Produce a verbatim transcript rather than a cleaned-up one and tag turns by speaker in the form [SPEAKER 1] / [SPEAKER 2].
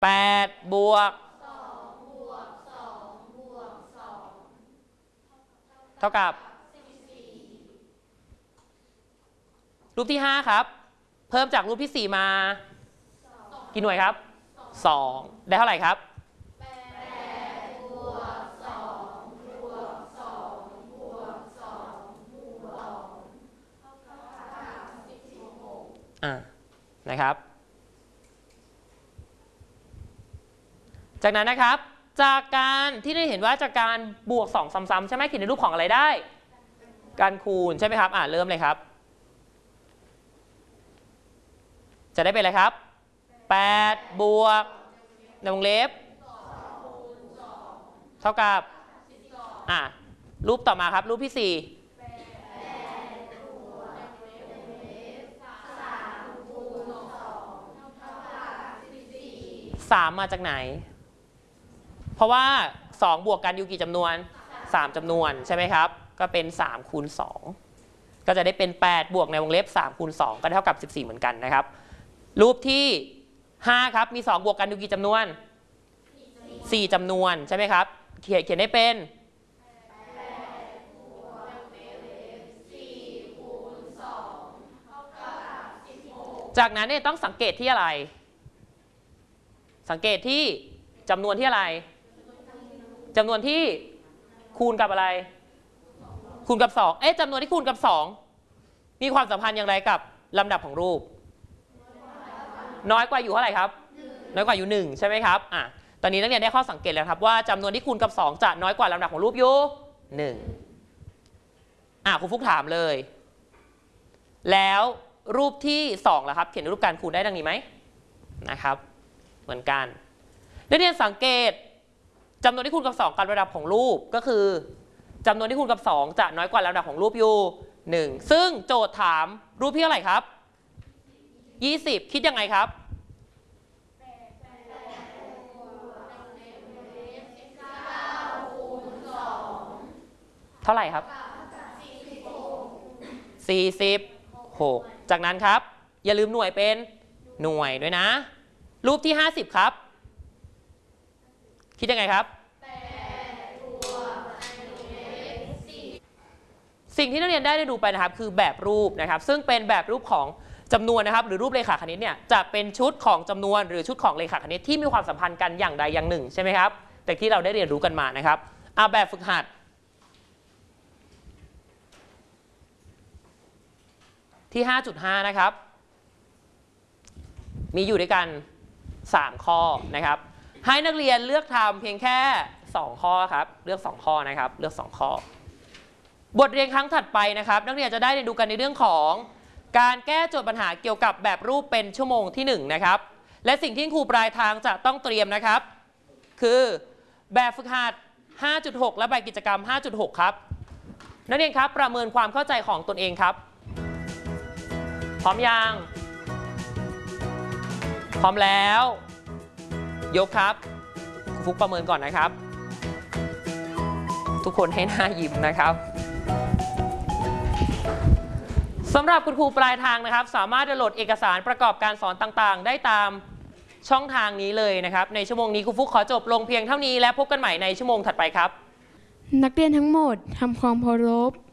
[SPEAKER 1] แปดบวกเท่ากับรูปที่ห้าครับเพิ่มจากรูปที่สี่มากี่หน่วยครับสองได้เท่าไหร่ครับแปดบวกสองบวกสองบวกสองบวกสองเท่ากับสิบหกอ่านะครับจากนั้นนะครับจากการที่ได้เห็นว่าจากการบวกสองซ้ำๆใช่ไหมเขียนในรูปของอะไรได้การคูณใช่ไหมครับอ่าเริ่มเลยครับจะได้เป็นอะไรครับแปดบวกในวงเล็บเท่ากับอ่ะรูปต่อมาครับรูปที่สี่สามมาจากไหนเพราะว่าสองบวกกันอยู่กี่จำนวนสามจำนวนใช่ไหมครับก็เป็นสามคูณสองก็จะได้เป็นแปดบวกในวงเล็บสามคูณสองก็เท่ากับสิบสี่เหมือนกันนะครับรูปที่ห้าครับมีสองบวกกันอยู่กี่จำนวนสี่จำนวนใช่ไหมครับเขียนเขียนได้เป็นจากนั้นเนี่ยต้องสังเกตที่อะไรสังเกตที่จำนวนที่อะไรจำนวนที่คูณกับอะไรคูณกับสองเอ๊ะจำนวนที่คูณกับสองมีความสัมพันธ์อย่างไรกับลำดับของรูปน้อยกว่าอยู่เท่าไหร่ครับน้อยกว่าอยู่หนึ่งใช่ไหมครับอ่ะตอนนี้นักเรียนได้ข้อสังเกตแล้วครับว่าจำนวนที่คูณกับสองจะน้อยกว่าลำดับของรูปอยู่หนึ่งอ่ะครูฟุกถามเลยแล้วรูปที่สองล่ะครับเขียนรูปการคูณได้ดังนี้ไหมนะครับเหมือนกันนักเรียนสังเกตจำนวนที่คูณกับสองกันระดับของรูปก็คือจำนวนที่คูณกับสองจะน้อยกว่าลำดับของรูปอยู่หนึ่งซึ่งโจทย์ถามรูปที่เท่าไหร่ครับยี่สิบคิดยังไงครับเท่าไหร่ครับสี่สิบหกจากนั้นครับอย่าลืมหน่วยเป็นหน่วยด้วยนะรูปที่ห้าสิบครับคิดยังไงครับสิ่งที่นักเรียนได้ได้ดูไปนะครับคือแบบรูปนะครับซึ่งเป็นแบบรูปของจำนวนนะครับหรือรูปเรขาคณิตเนี่ยจะเป็นชุดของจำนวนหรือชุดของเรขาคณิตที่มีความสัมพันธ์กันอย่างใดอย่างหนึ่งใช่ไหมครับแต่ที่เราได้เรียนรู้กันมานะครับเอาแบบฝึกหัดที่ ห้าจุดห้า นะครับมีอยู่ด้วยกันสามข้อนะครับให้นักเรียนเลือกทำเพียงแค่สองข้อครับเลือกสองข้อนะครับเลือกสองข้อบทเรียนครั้งถัดไปนะครับนักเรียนจะได้เรียนรู้กันในเรื่องของการแก้โจทย์ปัญหาเกี่ยวกับแบบรูปเป็นชั่วโมงที่หนึ่งนะครับและสิ่งที่ครูปลายทางจะต้องเตรียมนะครับคือแบบฝึกหัด ห้าจุดหก และแบบกิจกรรม ห้าจุดหก ครับนักเรียนครับประเมินความเข้าใจของตนเองครับพร้อมยังพร้อมแล้วยกครับฟุกประเมินก่อนนะครับทุกคนให้หน้ายิ้มนะครับสำหรับคุณครูปลายทางนะครับสามารถดาวน์โหลดเอกสารประกอบการสอนต่างๆได้ตามช่องทางนี้เลยนะครับในชั่วโมงนี้ครูฟุกขอจบลงเพียงเท่านี้และพบกันใหม่ในชั่วโมงถัดไปครับ
[SPEAKER 2] นักเรียนทั้งหมดทำความเคารพ